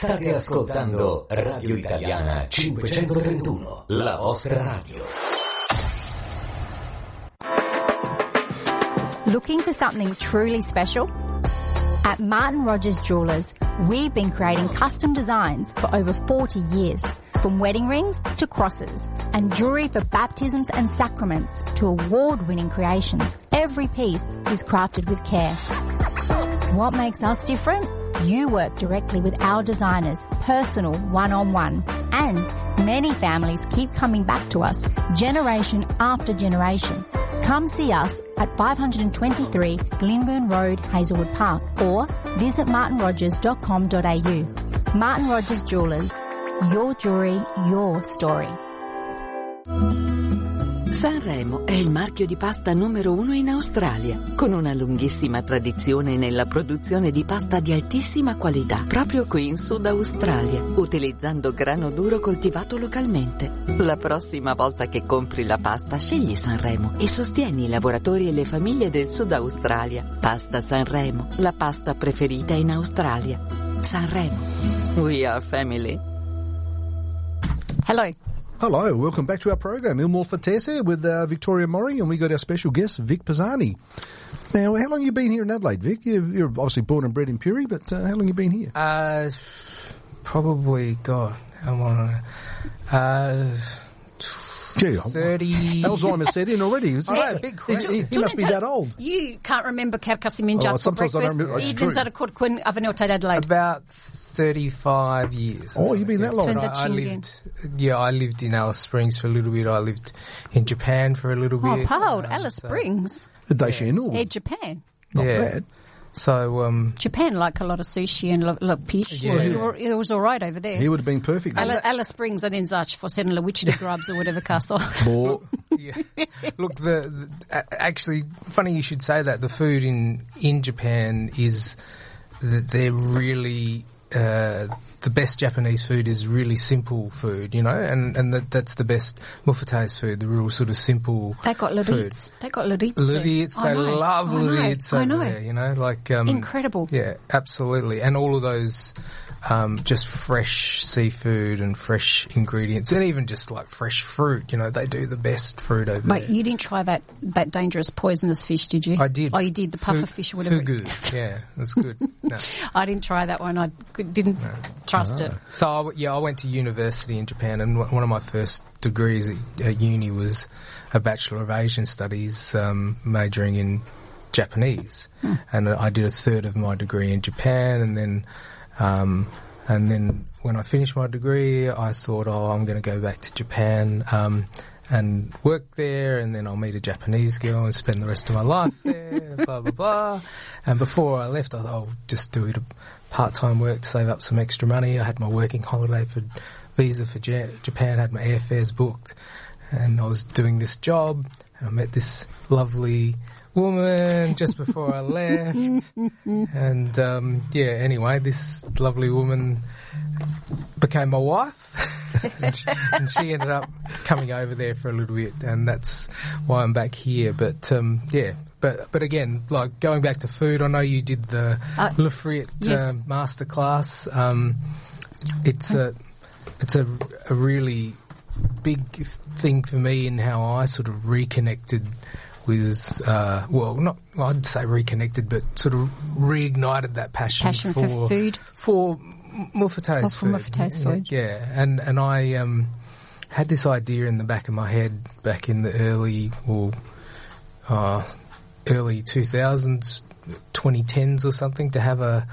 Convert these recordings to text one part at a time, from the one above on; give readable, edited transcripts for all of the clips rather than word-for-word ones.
State ascoltando Radio Italiana 531, la vostra radio. Looking for something truly special? At Martin Rogers Jewellers, we've been creating custom designs for over 40 years, from wedding rings to crosses, and jewellery for baptisms and sacraments to award-winning creations. Every piece is crafted with care. What makes us different? You work directly with our designers, personal one-on-one, and many families keep coming back to us generation after generation. Come see us at 523 Glenburn Road, Hazelwood Park, or visit martinrogers.com.au. Martin Rogers Jewellers, your jewelry, your story. Sanremo è il marchio di pasta numero 1 in Australia, con una lunghissima tradizione nella produzione di pasta di altissima qualità, proprio qui in Sud Australia, utilizzando grano duro coltivato localmente. La prossima volta che compri la pasta, scegli Sanremo e sostieni i lavoratori e le famiglie del Sud Australia. Pasta Sanremo, la pasta preferita in Australia. Sanremo. We are family. Hello. Hello, welcome back to our program. Ilmor Fatese with Victoria Morrie, and we got our special guest, Vic Pisani. Now, how long have you been here in Adelaide, Vic? You're obviously born and bred in Puri, but how long have you been here? Probably, God, how long? 30... Alzheimer's set in already. Oh, big crazy. He must be that old. You can't remember Karkasi Minjak for sometimes breakfast. I don't remember. Even Zarakurkwin Avanilta Adelaide. About 35 years. Oh, you've been that long. I lived in Alice Springs for a little bit. I lived in Japan for a little bit. Oh, Paul, Alice Springs. Japan. Not bad. So, Japan like a lot of sushi and a lot of fish. Yeah. So it was all right over there. He would have been perfect. Alice Springs and then Zach for sending the Wichita grubs or whatever castle. Yeah. Look, actually, funny you should say that. The food in Japan is that they're really the best Japanese food is really simple food, you know, and that's the best Muffatese food, the real sort of simple They got Lurits. food. They got Lurits. Lurits, they love Lurits over know. there, you know, like... incredible. Yeah, absolutely. And all of those just fresh seafood and fresh ingredients, and even just like fresh fruit, you know, they do the best fruit over there. But you didn't try that dangerous poisonous fish, did you? I did. Oh, you did, the puffer fish or whatever. Fugu, yeah, that's good. No. I didn't try that one. I didn't trust it. So, I went to university in Japan, and one of my first degrees at uni was a Bachelor of Asian Studies, majoring in Japanese. And I did a third of my degree in Japan, and then when I finished my degree, I thought, I'm going to go back to Japan and work there, and then I'll meet a Japanese girl and spend the rest of my life there, blah, blah, blah. And before I left, I thought I'll just do it part-time work to save up some extra money. I had my working holiday visa for Japan, had my airfares booked, and I was doing this job, and I met this lovely woman just before I left. And, anyway, this lovely woman became my wife. and she ended up coming over there for a little bit, and that's why I'm back here. But, But again, like going back to food, I know you did the Le Frit masterclass. It's a really big thing for me in how I sort of reconnected with, I'd say reconnected, but sort of reignited that passion for food, for Muffatese food. Muffatese food. Yeah, and I had this idea in the back of my head back in the early 2000s, 2010s or something, to have a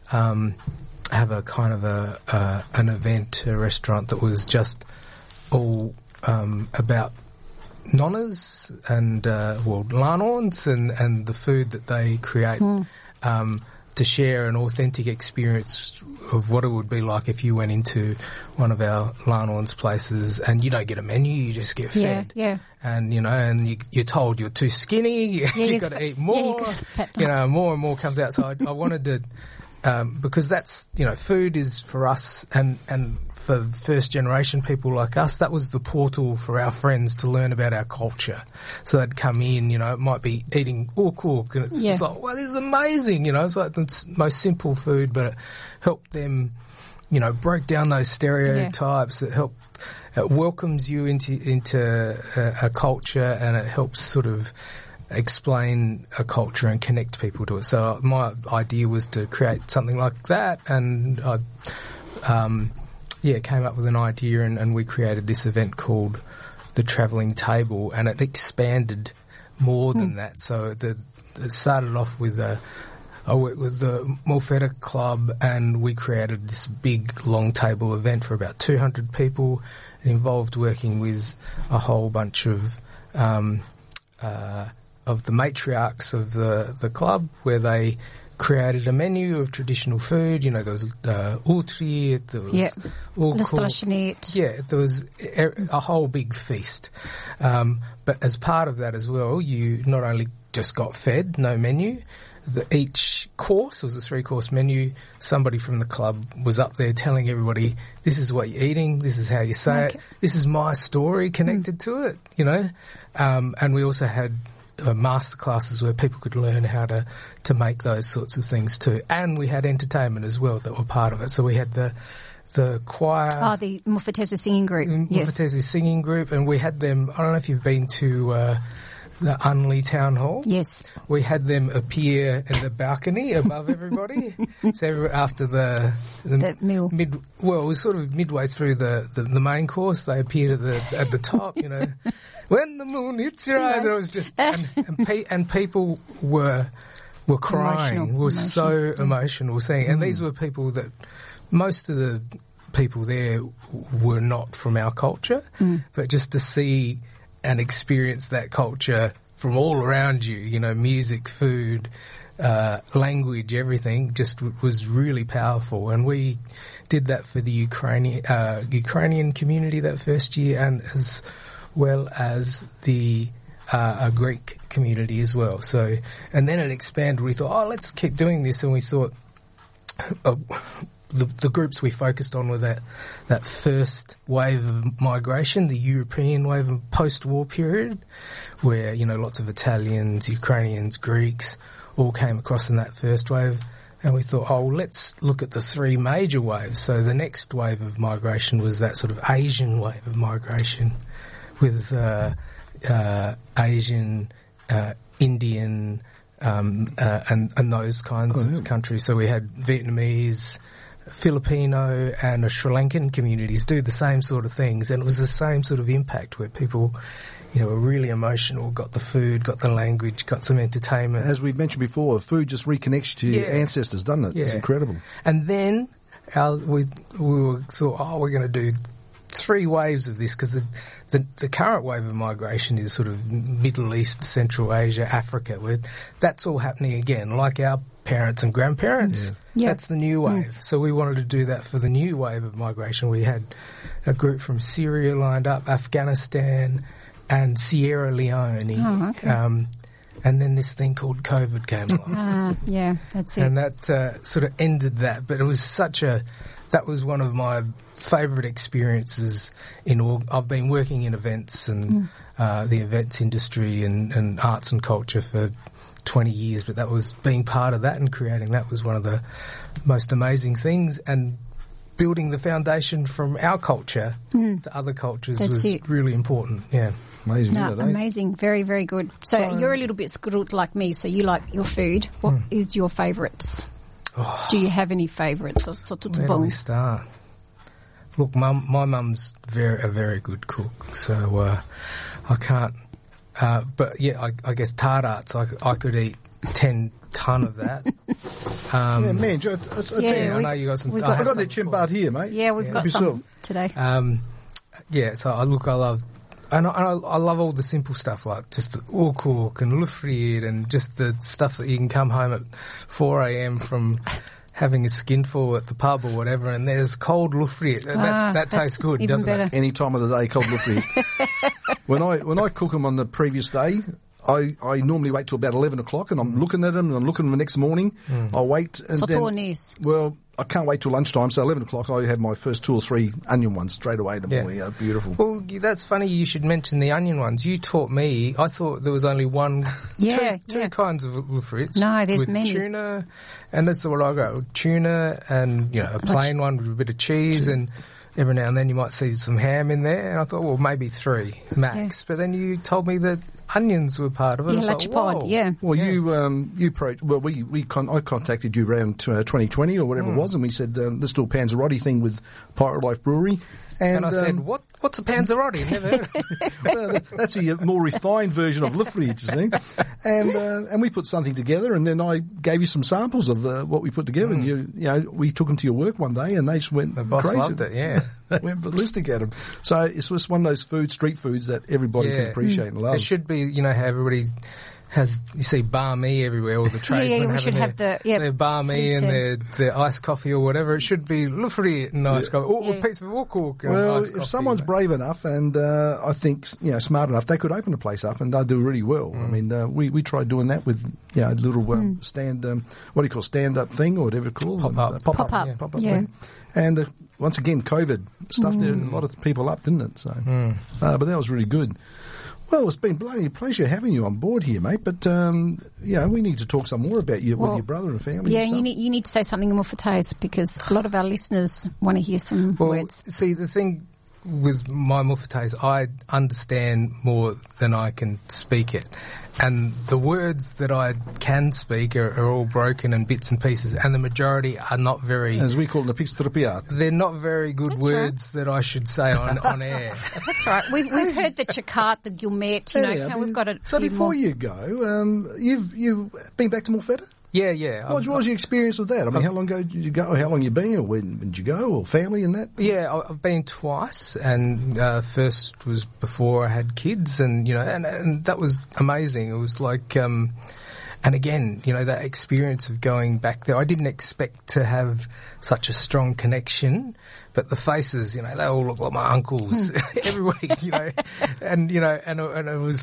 kind of an event, a restaurant that was just all about nonas and Lanons and the food that they create, to share an authentic experience of what it would be like if you went into one of our Lanons places and you don't get a menu, you just get fed. Yeah. And, you know, and you're told you're too skinny, you've got to eat more, more and more comes out. So I wanted to, because that's, you know, food is for us and for first generation people like us, that was the portal for our friends to learn about our culture. So they'd come in, you know, it might be eating urkuk, and it's like, well, this is amazing, you know, it's like the most simple food, but it helped them broke down those stereotypes. It welcomes you into a culture, and it helps sort of explain a culture and connect people to it. So my idea was to create something like that, and I came up with an idea, and we created this event called the Travelling Table, and it expanded more than that. So it started off with I worked with the Morfetta Club, and we created this big long table event for about 200 people. It involved working with a whole bunch of the matriarchs of the club, where they created a menu of traditional food. There was ultri, there was there was a whole big feast. But as part of that as well, you not only just got fed, no menu. Each course was a 3-course menu. Somebody from the club was up there telling everybody, this is what you're eating, this is how you say it, this is my story connected to it, And we also had master classes where people could learn how to make those sorts of things too. And we had entertainment as well that were part of it. So we had the choir. Oh, the Muffatesa singing group. Muffatesa singing group, and we had them, I don't know if you've been to the Unley Town Hall. Yes. We had them appear in the balcony above everybody. So after the meal. It was sort of midway through the main course, they appeared at the top, when the moon hits your eyes. And it was just, and people were crying, were so emotional seeing. And these were people that, most of the people there were not from our culture, but just to see and experience that culture from all around you, music, food, language, everything, just was really powerful. And we did that for the Ukrainian community that first year, and as well as the a Greek community as well. So, and then it expanded. We thought, let's keep doing this, and we thought the groups we focused on were that first wave of migration, the European wave of post-war period, where, lots of Italians, Ukrainians, Greeks all came across in that first wave. And we thought, let's look at the 3 major waves. So the next wave of migration was that sort of Asian wave of migration with Asian, Indian, and those kinds of countries. So we had Vietnamese, Filipino and Sri Lankan communities do the same sort of things, and it was the same sort of impact where people, were really emotional, got the food, got the language, got some entertainment. As we've mentioned before, food just reconnects to your ancestors, doesn't it? Yeah. It's incredible. And then we thought, we're going to do 3 waves of this, because the current wave of migration is sort of Middle East, Central Asia, Africa, where that's all happening again, like our parents and grandparents. Yeah. That's the new wave. So we wanted to do that for the new wave of migration. We had a group from Syria lined up, Afghanistan, and Sierra Leone. Oh, okay. And then this thing called COVID came along. That's it. And that sort of ended that. But it was that was one of my favourite experiences I've been working in events and the events industry and arts and culture for 20 years, but that was being part of that and creating that was one of the most amazing things, and building the foundation from our culture to other cultures was really important. Yeah. Amazing. Amazing. Very, very good. So you're a little bit screwed like me, so you like your food. What is your favourites? Do you have any favourites? Where do we start? Look, my mum's a very good cook, so I can't. But yeah, I guess tartarts. I could eat 10 ton of that. I know you got some. I've got the chimbat here, mate. Yeah, we've got some today. So I love. And I love all the simple stuff, like just the urkuk and lufried and just the stuff that you can come home at 4 a.m. from having a skinful at the pub or whatever, and there's cold lufried. That tastes good, doesn't it? Any time of the day, cold lufried. When I cook them on the previous day, I normally wait till about 11 o'clock, and I'm looking at them, and I'm looking at them the next morning. I'll wait. And well, I can't wait till lunchtime, so 11 o'clock I have my first 2 or 3 onion ones straight away in the morning. Yeah, beautiful. Well, that's funny you should mention the onion ones. You taught me, I thought there was only one, two kinds of frites. No, there's with many. Tuna, and that's what I go, tuna and, a plain one with a bit of cheese, and every now and then you might see some ham in there, and I thought, well, maybe 3 max. Yeah. But then you told me that onions were part of it. Yeah, lachapod, yeah. Well, I contacted you around 2020 or whatever it was, and we said let's do a Panzerotti thing with Pirate Life Brewery. And I said, what's a Panzerotti? Never heard of it. Well, that's a more refined version of Lifridge, you see. And we put something together, and then I gave you some samples of what we put together. And we took them to your work one day, and they just went the boss crazy. Loved it, yeah. Went ballistic at them. So it's just one of those street foods that everybody can appreciate and love. It should be, how everybody has, you see bar me everywhere, or the tradesmen having their bar me and their iced coffee or whatever. It should be Lufri and iced coffee, or a piece of Wookhook and well, iced if coffee. someone's brave enough and I think smart enough, they could open the place up and they'll do really well. I mean, we tried doing that with a little stand-up thing or whatever it's called. Pop-up thing. And once again, COVID stuffed a lot of people up, didn't it? So, but that was really good. Well, it's been bloody a pleasure having you on board here, mate. But we need to talk some more about you, your brother and family. Yeah, and you need to say something more for taste, because a lot of our listeners want to hear some words. See, the thing with my Mufatays, I understand more than I can speak it. And the words that I can speak are all broken in bits and pieces, and the majority are not very... As we call them, the they're not very good words that I should say on air. That's right. We've heard the Chakart, the Guillemette, we've got it. So before you go, you've been back to Morfetta? Yeah. What was your experience with that? I mean, how long ago did you go? Or how long you been? Or when did you go? Or family and that? Yeah, I've been twice, and first was before I had kids, and and that was amazing. It was like, and again, that experience of going back there, I didn't expect to have such a strong connection. But the faces, they all look like my uncles every week, and it was,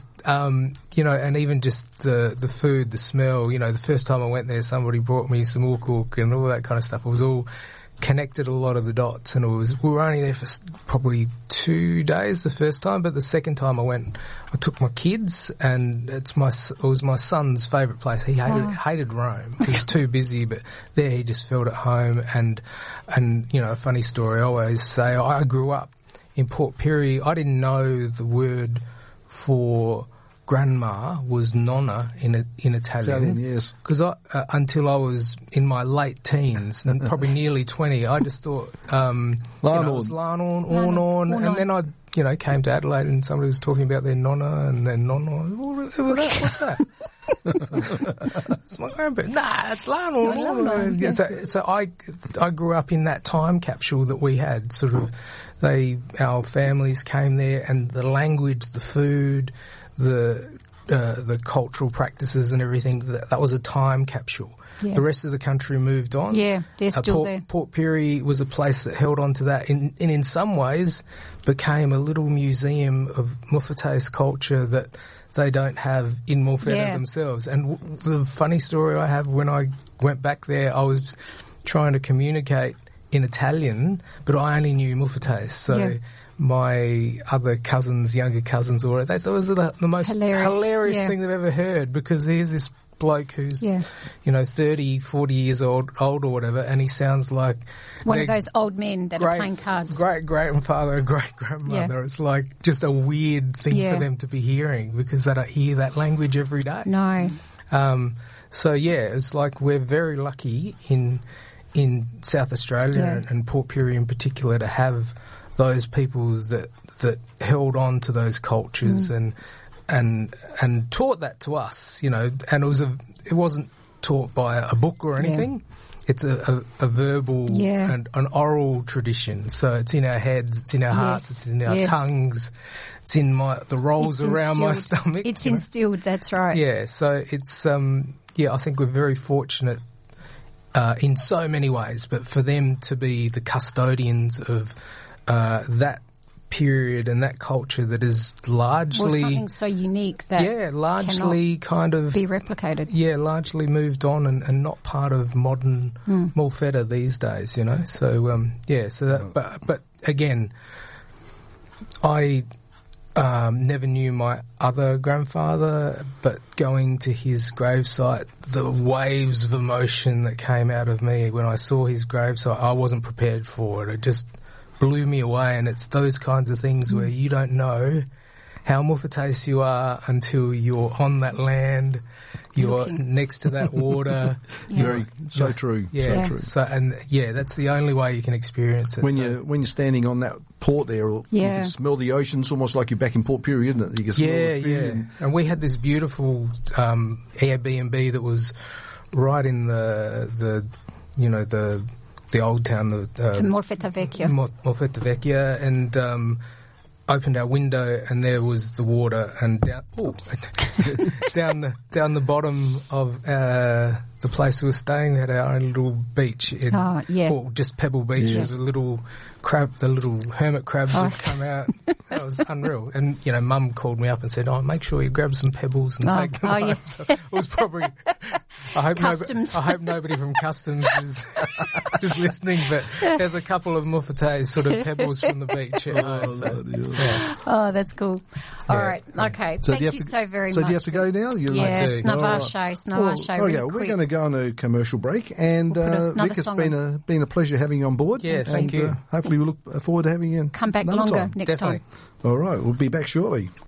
and even just the food, the smell, the first time I went there, somebody brought me some Wookhook and all that kind of stuff. It was all connected a lot of the dots, and we were only there for probably 2 days the first time, but the second time I went, I took my kids, and it was my son's favourite place. He hated Rome. He was too busy, but there he just felt at home. And a funny story I always say, I grew up in Port Pirie. I didn't know the word for grandma was nonna in Italian. Yes. Because until I was in my late teens, and probably nearly 20, I just thought it was Larnorn, Ornorn, and then I came to Adelaide and somebody was talking about their nonna and their nonna. What's that? It's my grandparents. Nah, it's Larnorn. Yeah. So I grew up in that time capsule that we had. Sort of, our families came there, and the language, the food, the cultural practices and everything, that was a time capsule. Yeah. The rest of the country moved on. Yeah, they're still there. Port Pirie was a place that held on to that and in some ways became a little museum of Mufatays culture that they don't have in Morfetta themselves. And the funny story I have, when I went back there, I was trying to communicate in Italian, but I only knew Mufatays. So my other cousins, younger cousins, they thought it was the most hilarious thing they've ever heard, because here's this bloke who's 30, 40 years old or whatever, and he sounds like one of those old men that are playing cards. Great-grandfather, great-grandmother. It's like just a weird thing for them to be hearing, because they don't hear that language every day. No. So it's like we're very lucky in South Australia and Port Pirie in particular to have those people that held on to those cultures and taught that to us, and it wasn't taught by a book or anything. It's a verbal and an oral tradition. So it's in our heads, it's in our hearts, it's in our tongues, it's in the rolls around my stomach. It's instilled, that's right. Yeah, so it's, I think we're very fortunate in so many ways, but for them to be the custodians of that period and that culture that is Or largely something so unique that largely kind of be replicated. largely moved on and not part of modern Morfetta these days, you know. So so that, but again, I never knew my other grandfather, but going to his gravesite, the waves of emotion that came out of me when I saw his gravesite, I wasn't prepared for it. It just blew me away, and it's those kinds of things where you don't know how Mawhetace you are until you're on that land, you're next to that water. So true. Yeah. So true. So, and that's the only way you can experience it. When you're standing on that port there, you can smell the ocean. It's almost like you're back in Port Pirie, isn't it? You can smell the food. And we had this beautiful Airbnb that was right in the old town, the Morfetta Vecchia. Morfetta Vecchia, and opened our window, and there was the water, and down the bottom of the place we were staying, we had our own little beach. Or just Pebble Beach. There's a little crab, the little hermit crabs would come out. That was unreal. And, you know, Mum called me up and said, make sure you grab some pebbles and take them home. So it was probably... I hope nobody from Customs is listening, but there's a couple of Mawhetace sort of pebbles from the beach. Oh, that's cool. All right. Okay. So Thank you so very much. So do you have to go now? Snub show. Okay, we're going to go on a commercial break, and Vic, it's been a pleasure having you on board. Yeah, thank you. Hopefully we'll look forward to having you come back longer time. next time. All right, we'll be back shortly.